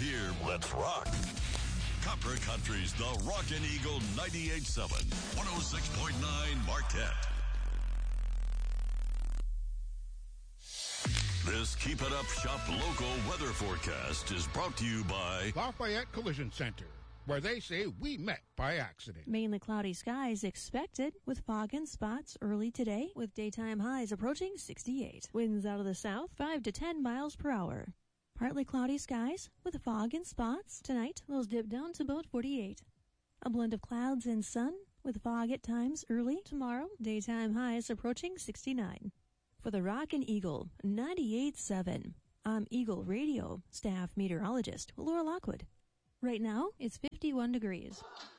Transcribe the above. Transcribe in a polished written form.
here, let's rock. Copper Country's The Rockin' Eagle 98.7, 106.9 Marquette. This Keep It Up Shop local weather forecast is brought to you by Lafayette Collision Center, where they say we met by accident. Mainly cloudy skies expected with fog and spots early today with daytime highs approaching 68. Winds out of the south 5 to 10 miles per hour. Partly cloudy skies with fog and spots. Tonight, those dip down to about 48. A blend of clouds and sun with fog at times early. Tomorrow, daytime highs approaching 69. For the Rockin' Eagle 98.7, I'm Eagle Radio staff meteorologist Laura Lockwood. Right now, it's 51 degrees.